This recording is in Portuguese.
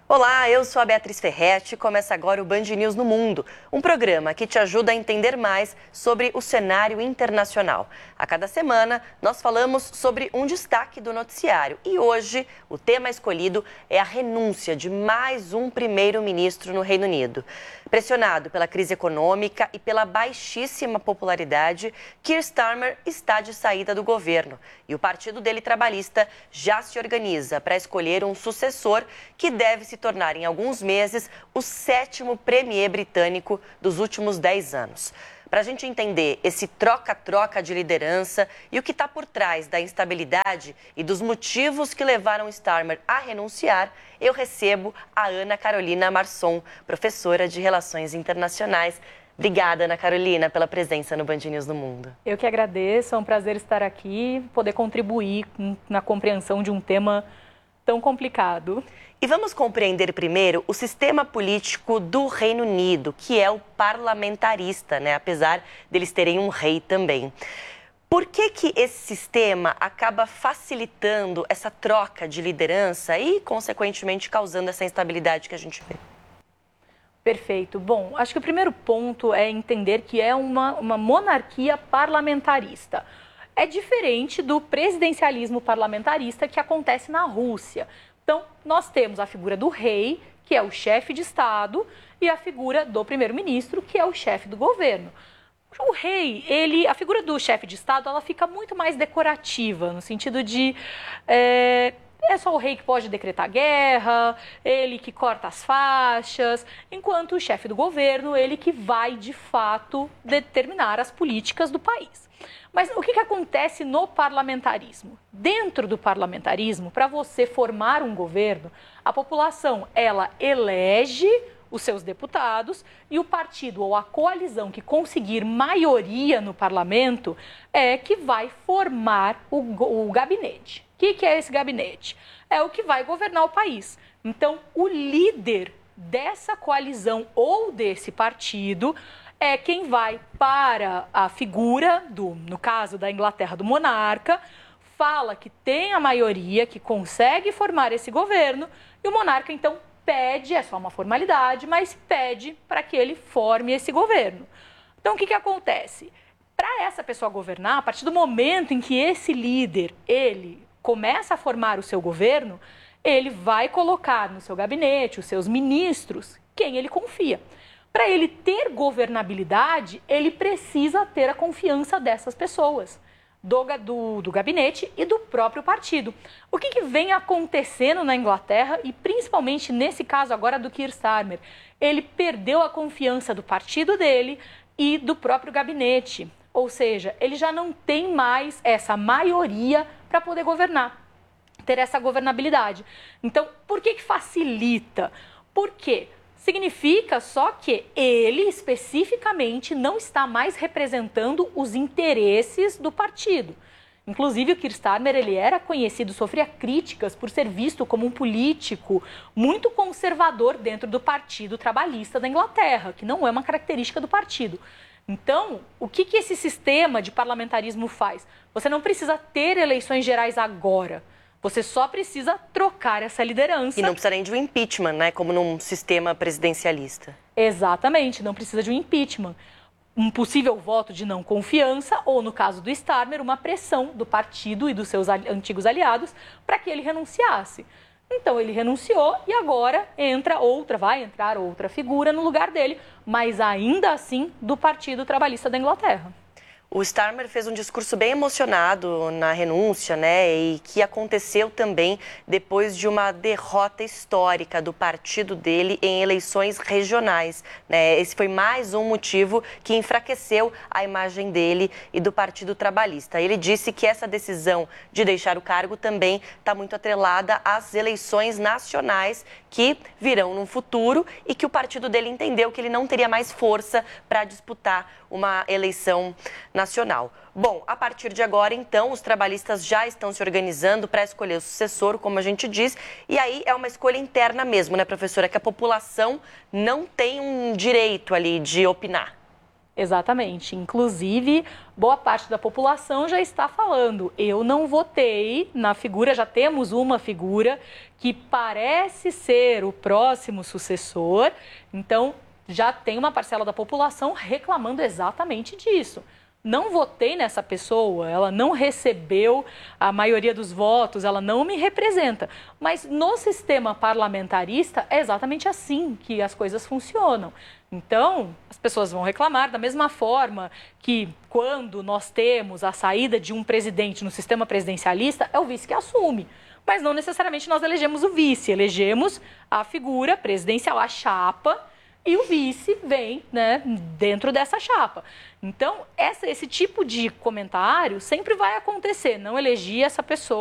Olá, eu sou a Beatriz Ferretti e começa agora o Band News no Mundo, um programa que te ajuda a entender mais sobre o cenário internacional. A cada semana, nós falamos sobre um destaque do noticiário e hoje o tema escolhido é a renúncia de mais um primeiro-ministro no Reino Unido. Pressionado pela crise econômica e pela baixíssima popularidade, Keir Starmer está de saída do governo e o partido dele trabalhista já se organiza para escolher um sucessor que deve se tornar em alguns meses o 7º premier britânico dos últimos 10 anos. Para a gente entender esse troca-troca de liderança e o que está por trás da instabilidade e dos motivos que levaram Starmer a renunciar, eu recebo a Ana Carolina Marçom, professora de Relações Internacionais. Obrigada, Ana Carolina, pela presença no Band News no Mundo. Eu que agradeço, é um prazer estar aqui, poder contribuir na compreensão de um tema tão complicado. E vamos compreender primeiro o sistema político do Reino Unido, que é o parlamentarista, né? Apesar deles terem um rei também. Por que esse sistema acaba facilitando essa troca de liderança e, consequentemente, causando essa instabilidade que a gente vê? Perfeito. Bom, acho que o primeiro ponto é entender que é uma monarquia parlamentarista. É diferente do presidencialismo parlamentarista que acontece na Rússia. Então, nós temos a figura do rei, que é o chefe de Estado, e a figura do primeiro-ministro, que é o chefe do governo. O rei, a figura do chefe de Estado, ela fica muito mais decorativa, no sentido de... É só o rei que pode decretar guerra, ele que corta as faixas, enquanto o chefe do governo, ele que vai, de fato, determinar as políticas do país. Mas o que acontece no parlamentarismo? Dentro do parlamentarismo, para você formar um governo, a população, ela elege os seus deputados e o partido ou a coalizão que conseguir maioria no parlamento é que vai formar o gabinete. O que é esse gabinete? É o que vai governar o país. Então, o líder dessa coalizão ou desse partido é quem vai para a figura, no caso da Inglaterra, do monarca, fala que tem a maioria, que consegue formar esse governo, e o monarca, então, pede, é só uma formalidade, mas pede para que ele forme esse governo. Então, o que acontece? Para essa pessoa governar, a partir do momento em que esse líder, ele começa a formar o seu governo, ele vai colocar no seu gabinete os seus ministros, quem ele confia. Para ele ter governabilidade, ele precisa ter a confiança dessas pessoas, do gabinete e do próprio partido. O que vem acontecendo na Inglaterra e principalmente nesse caso agora do Keir Starmer? Ele perdeu a confiança do partido dele e do próprio gabinete. Ou seja, ele já não tem mais essa maioria para poder governar, ter essa governabilidade. Então, por que facilita? Por quê? Significa só que ele, especificamente, não está mais representando os interesses do partido. Inclusive, o Keir Starmer, ele era conhecido, sofria críticas por ser visto como um político muito conservador dentro do Partido Trabalhista da Inglaterra, que não é uma característica do partido. Então, o que esse sistema de parlamentarismo faz? Você não precisa ter eleições gerais agora. Você só precisa trocar essa liderança. E não precisa nem de um impeachment, né? Como num sistema presidencialista. Exatamente, não precisa de um impeachment. Um possível voto de não confiança ou, no caso do Starmer, uma pressão do partido e dos seus antigos aliados para que ele renunciasse. Então, ele renunciou e agora vai entrar outra figura no lugar dele, mas ainda assim do Partido Trabalhista da Inglaterra. O Starmer fez um discurso bem emocionado na renúncia, né? E que aconteceu também depois de uma derrota histórica do partido dele em eleições regionais, né? Esse foi mais um motivo que enfraqueceu a imagem dele e do Partido Trabalhista. Ele disse que essa decisão de deixar o cargo também está muito atrelada às eleições nacionais que virão no futuro e que o partido dele entendeu que ele não teria mais força para disputar uma eleição nacional. Bom, a partir de agora, então, os trabalhistas já estão se organizando para escolher o sucessor, como a gente diz, e aí é uma escolha interna mesmo, né, professora? Que a população não tem um direito ali de opinar. Exatamente. Inclusive, boa parte da população já está falando, eu não votei na figura, já temos uma figura que parece ser o próximo sucessor, então já tem uma parcela da população reclamando exatamente disso. Não votei nessa pessoa, ela não recebeu a maioria dos votos, ela não me representa. Mas no sistema parlamentarista é exatamente assim que as coisas funcionam. Então, as pessoas vão reclamar da mesma forma que quando nós temos a saída de um presidente no sistema presidencialista, é o vice que assume. Mas não necessariamente nós elegemos o vice, elegemos a figura presidencial, a chapa, e o vice vem, né, dentro dessa chapa. Então, esse tipo de comentário sempre vai acontecer. Não elegi essa pessoa.